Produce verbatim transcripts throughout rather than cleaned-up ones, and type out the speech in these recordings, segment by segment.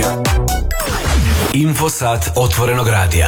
Infosat otvorenog radija.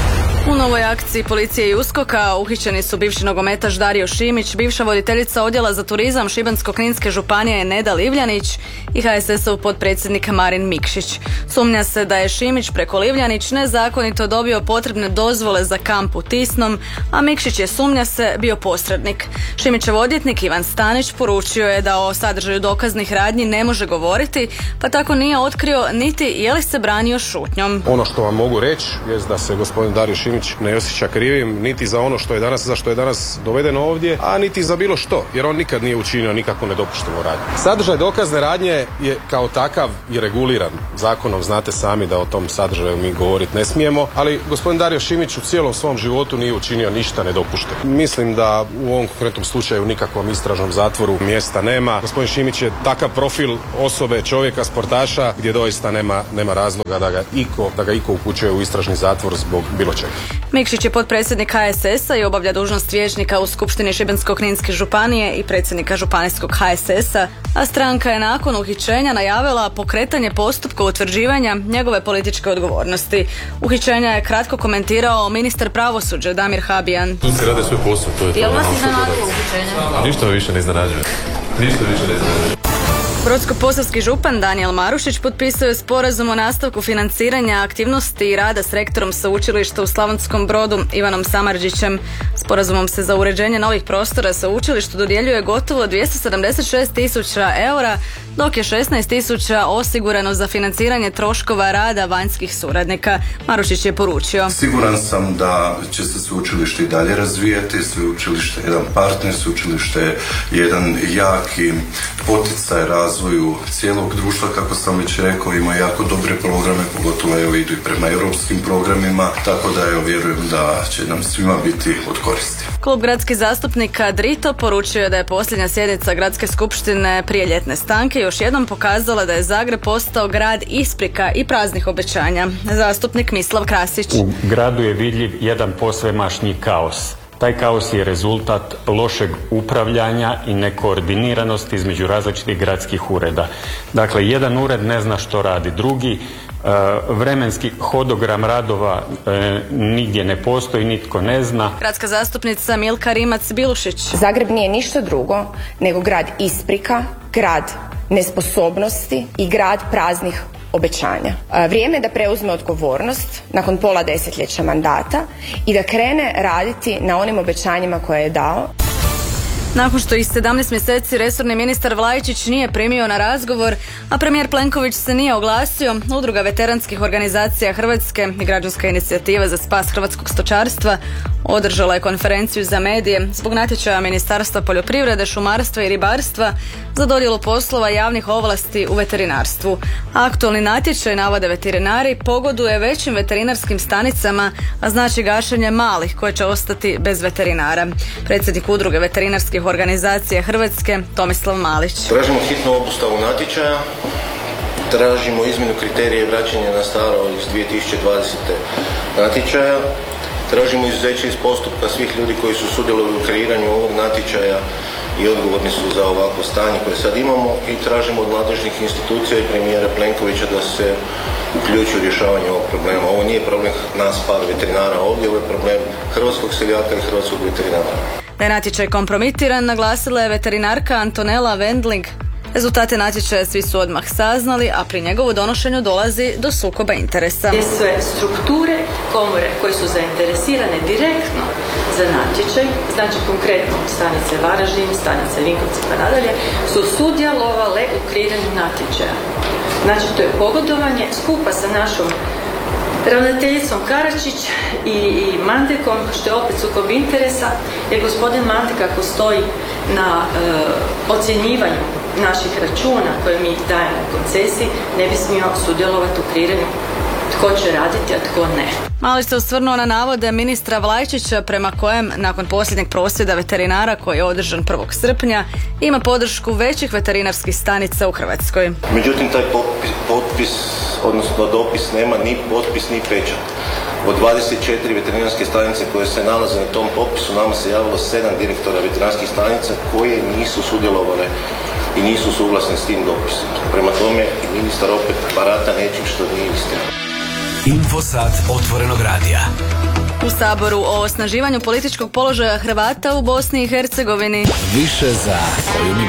U novoj akciji policije i uskoka uhićeni su bivši nogometaš Dario Šimić, bivša voditeljica odjela za turizam Šibensko-kninske županije Neda Livljanić i ha es es ov potpredsjednik Marin Mikšić. Sumnja se da je Šimić preko Livljanić nezakonito dobio potrebne dozvole za kamp u Tisnom, a Mikšić je, sumnja se, bio posrednik. Šimićev odvjetnik Ivan Stanić poručio je da o sadržaju dokaznih radnji ne može govoriti, pa tako nije otkrio niti je li se branio šutnjom. Ono što vam mogu reći je da se gospodin Dario Šimić ne osjeća krivim niti za ono što je danas, za što je danas dovedeno ovdje, a niti za bilo što, jer on nikad nije učinio nikakvu nedopuštenu radnju. Sadržaj dokazne radnje je kao takav i reguliran zakonom, znate sami da o tom sadržaju mi govoriti ne smijemo, ali gospodin Dario Šimić u cijelom svom životu nije učinio ništa nedopušteno. Mislim da u ovom konkretnom slučaju nikakvom istražnom zatvoru mjesta nema. Gospodin Šimić je takav profil osobe, čovjeka, sportaša, gdje doista nema, nema razloga da ga iko, da ga iko upućuje u istražni zatvor zbog bilo čega. Mikšić je potpredsjednik ha es esa i obavlja dužnost vijećnika u Skupštini Šibensko-kninske županije i predsjednika županijskog ha es esa, a stranka je nakon uhićenja najavila pokretanje postupka utvrđivanja njegove političke odgovornosti. Uhićenja je kratko komentirao ministar pravosuđa Damir Habijan. Tu se rade svoj posao, to je to. Jel vas iznenadilo uhićenje? Ništa više ne iznenađuje. Ništa više ne iznenađuje. Brodsko-posavski župan Danijel Marušić potpisao je sporazum o nastavku financiranja aktivnosti i rada s rektorom sveučilišta u Slavonskom Brodu Ivanom Samardžićem. Sporazumom se za uređenje novih prostora sveučilištu dodjeljuje gotovo dvjesto sedamdeset šest tisuća eura, dok je šesnaest tisuća osigurano za financiranje troškova rada vanjskih suradnika. Marušić je poručio: Siguran sam da će se sveučilište i dalje razvijati. Sveučilište je jedan partner, sveučilište je jedan jaki poticaj razvoju cijelog društva, kako sam već rekao, ima jako dobre programe, pogotovo evo idu i prema europskim programima, tako da evo vjerujem da će nam svima biti od koristi. Klub gradskih zastupnika Drito poručio je da je posljednja sjednica gradske skupštine prije ljetne stanke još jednom pokazala da je Zagreb postao grad isprika i praznih obećanja. Zastupnik Mislav Krasić: U gradu je vidljiv jedan posvemašnji kaos. Taj kaos je rezultat lošeg upravljanja i nekoordiniranosti između različitih gradskih ureda. Dakle, jedan ured ne zna što radi drugi, vremenski hodogram radova e, nigdje ne postoji, nitko ne zna. Gradska zastupnica Milka Rimac-Bilušić: Zagreb nije ništa drugo nego grad isprika, grad nesposobnosti i grad praznih obećanja. Vrijeme je da preuzme odgovornost nakon pola desetljeća mandata i da krene raditi na onim obećanjima koje je dao. Nakon što ih sedamnaest mjeseci resorni ministar Vlajičić nije primio na razgovor, a premijer Plenković se nije oglasio, Udruga veteranskih organizacija Hrvatske i Građanska inicijativa za spas hrvatskog stočarstva održala je konferenciju za medije zbog natječaja Ministarstva poljoprivrede, šumarstva i ribarstva za dodjelu poslova javnih ovlasti u veterinarstvu. Aktualni natječaj, navode veterinari, pogoduje većim veterinarskim stanicama, a znači gašenje malih koje će ostati bez veterinara. Predsjednik Udruge veterinarskih organizacija Hrvatske Tomislav Malić: Tražimo hitnu obustavu natječaja, tražimo izmjenu kriterija i vraćanje na staro iz dvije tisuće dvadesete natječaja, tražimo izuzeće iz postupka svih ljudi koji su sudjelovali u kreiranju ovog natječaja i odgovorni su za ovakvo stanje koje sad imamo, i tražimo od nadležnih institucija i premijera Plenkovića da se uključi u rješavanje ovog problema. Ovo nije problem nas par veterinara ovdje, ovo je problem hrvatskog seljaka i hrvatskog veterinara. Da je natječaj kompromitiran, naglasila je veterinarka Antonela Wendling. Rezultate natječaja svi su odmah saznali, a pri njegovu donošenju dolazi do sukoba interesa. Sve strukture komore koje su zainteresirane direktno za natječaj, znači konkretno stanice Varaždin, stanice Vinkovci pa nadalje, su sudjelovale u kreiranju natječaja. Znači to je pogodovanje skupa sa našom ravnateljicom Karačić i, i Mandekom, što je opet sukob interesa, jer gospodin Mandek, ako stoji na e, ocjenjivanju naših računa koje mi dajemo u koncesiji, ne bi smio sudjelovati u kreiranju tko će raditi, a tko ne. Malić se osvrnuo na navode ministra Vlajičića prema kojem nakon posljednjeg prosvjeda veterinara koji je održan prvog srpnja ima podršku većih veterinarskih stanica u Hrvatskoj. Međutim, taj potpis, potpis odnosno dopis nema ni potpis ni pečat. Od dvadeset četiri veterinarske stanice koje se nalaze na tom popisu nama se javilo sedam direktora veterinarskih stanica koje nisu sudjelovale i nisu suglasni s tim dopisom. Prema tome i ministar opet barata nečim što nije istina. Infosat otvorenog radija. U Saboru o osnaživanju političkog položaja Hrvata u Bosni i Hercegovini. Više za koju mi